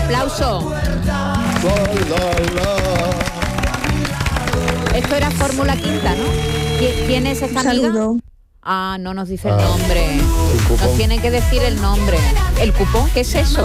Aplauso. Esto era Fórmula Quinta, ¿no? ¿Quién es esta amiga? Saludo. Ah, no nos dice el nombre. Nos tienen que decir el nombre. ¿El cupón? ¿Qué es eso?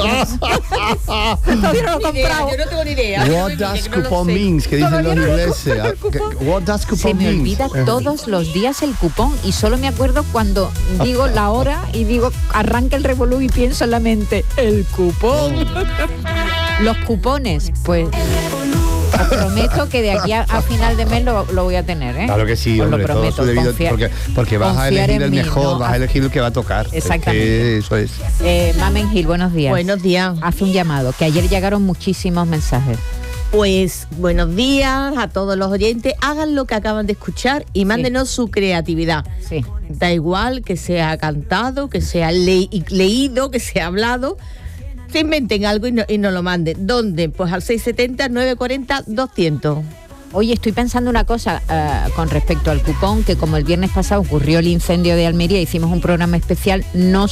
Todavía no lo he comprado. Yo no tengo ni idea. What does coupon means? Que dicen los ingleses. What does Se coupon me means? olvida todos los días el cupón y solo me acuerdo cuando digo la hora y digo arranca el revolú y pienso en la mente el cupón. Los cupones, pues os prometo que de aquí a final de mes lo voy a tener, ¿eh? Claro que sí, Os hombre, lo todo su prometo, debido, porque vas a confiar elegir en el mí, mejor, ¿no? vas a elegir el que va a tocar. Exactamente. Es que eso es. Mamen Gil, buenos días. Buenos días. Hace un llamado, que ayer llegaron muchísimos mensajes. Pues buenos días a todos los oyentes. Hagan lo que acaban de escuchar y mándenos su creatividad. Sí. Da igual que sea cantado, que sea leído, que sea hablado. Se inventen algo y nos lo manden. ¿Dónde? Pues al 670-940-200. Oye, estoy pensando una cosa con respecto al cupón, que como el viernes pasado ocurrió el incendio de Almería, hicimos un programa especial, no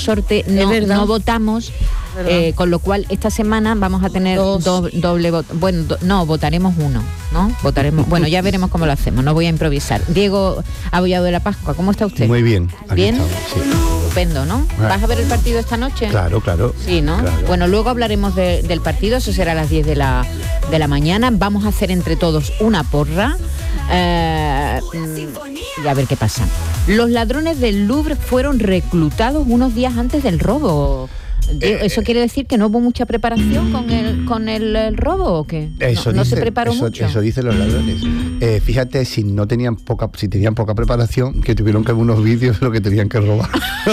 votamos, con lo cual esta semana vamos a tener doble voto. Bueno, votaremos uno, ¿no? Bueno, ya veremos cómo lo hacemos, no voy a improvisar. Diego Abollado de la Pascua, ¿cómo está usted? Muy bien. ¿Bien? Estamos, sí. Estupendo, ¿no? ¿Vas a ver el partido esta noche? Claro. Sí, ¿no? Claro. Bueno, luego hablaremos del partido, eso será a las 10 de la mañana. Vamos a hacer entre todos una porra y a ver qué pasa. Los ladrones del Louvre fueron reclutados unos días antes del robo. ¿Eso quiere decir que no hubo mucha preparación con el robo o qué? No se preparó mucho. Eso dicen los ladrones. Fíjate, si tenían poca preparación, que tuvieron que ver unos vídeos de lo que tenían que robar.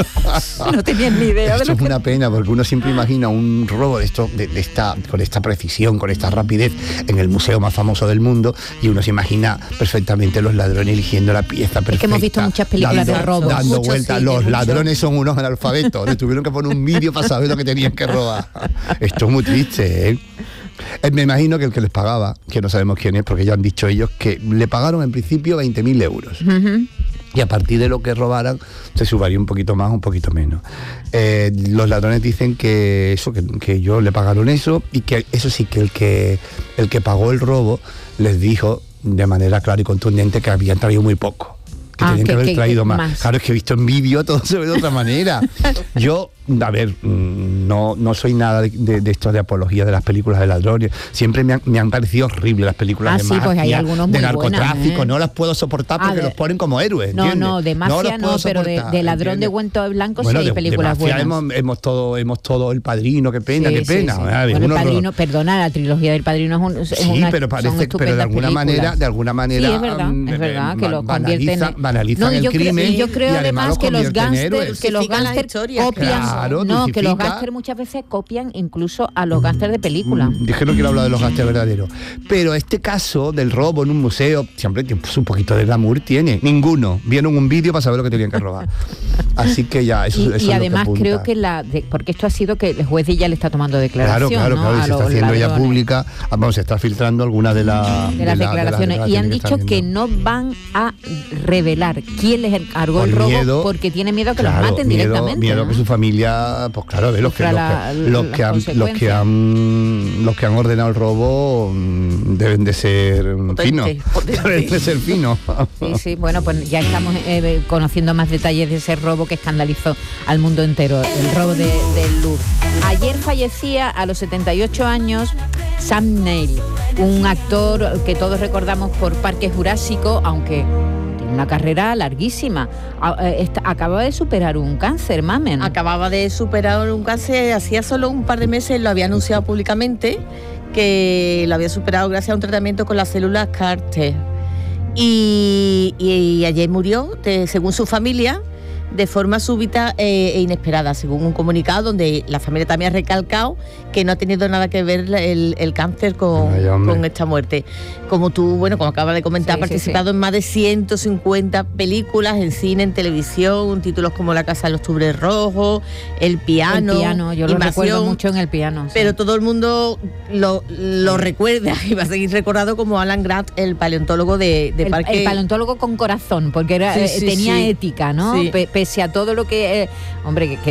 No tenían ni idea. Esto es una pena, porque uno siempre imagina un robo con esta precisión, con esta rapidez, en el museo más famoso del mundo, y uno se imagina perfectamente los ladrones eligiendo la pieza perfecta. Es que hemos visto muchas películas de robo. Dando vueltas. Los ladrones son unos analfabetos. Les tuvieron que poner un vídeo para saber lo que tenían que robar. Esto es muy triste, ¿eh? Me imagino que el que les pagaba, que no sabemos quién es, porque ya han dicho ellos que le pagaron en principio 20.000 euros. Uh-huh. Y a partir de lo que robaran se subaría un poquito más, un poquito menos. Los ladrones dicen que ellos le pagaron eso, y que eso sí, que el que pagó el robo les dijo de manera clara y contundente que habían traído muy poco. Que tenían que haber traído más. Claro, es que he visto en vídeo todo se ve de otra manera. Yo, a ver, no soy nada de esto de apología de las películas de ladrones. Siempre me han parecido horribles las películas de mafia, pues hay algunos de muy narcotráfico. buenas, ¿eh? No las puedo soportar porque los ponen como héroes, ¿entiendes? No, de mafia no, pero de ladrón de guante blanco sí hay películas de mafia buenas. Hemos todo El Padrino, qué pena. Sí. Bueno, El Padrino, perdona, la trilogía del Padrino es una pero parece, pero de alguna manera sí, es verdad que los convierten banalizan el crimen. Yo creo además que los gángsters copian, que los gángsters muchas veces copian incluso a los gángsters de película. Dije, no quiero hablar de los gángsters verdaderos, pero este caso del robo en un museo siempre pues, un poquito de glamour tiene. Ninguno vieron un vídeo para saber lo que tenían que robar. Así que ya eso y además creo que porque esto ha sido que el juez ya le está tomando declaración. Claro, y se está haciendo ya pública. Vamos, se está filtrando alguna de las declaraciones. Y han dicho que no van a revelar quién les encargó el robo porque tiene miedo a que los maten directamente. Miedo a que su familia, pues claro, los que han ordenado el robo deben de ser finos. Deben de ser finos. Sí, bueno, pues ya estamos conociendo más detalles de ese robo que escandalizó al mundo entero, el robo del Louvre. Ayer fallecía a los 78 años Sam Neill, un actor que todos recordamos por Parque Jurásico, aunque tiene una carrera larguísima. Acababa de superar un cáncer, Mamen. Acababa de superar un cáncer, hacía solo un par de meses lo había anunciado públicamente, que lo había superado gracias a un tratamiento con las células CAR-T. Y ayer murió, según su familia, de forma súbita e inesperada, según un comunicado donde la familia también ha recalcado que no ha tenido nada que ver el cáncer con esta muerte. Como tú, como acabas de comentar, ha participado en más de 150 películas, en cine, en televisión, títulos como La Casa del Octubre Rojo, El Piano, yo lo recuerdo mucho en El Piano. Sí. Pero todo el mundo lo recuerda y va a seguir recordado como Alan Grant, el paleontólogo de Parque. El paleontólogo con corazón, porque tenía ética, ¿no? Sí. Pese a todo lo que... hombre, que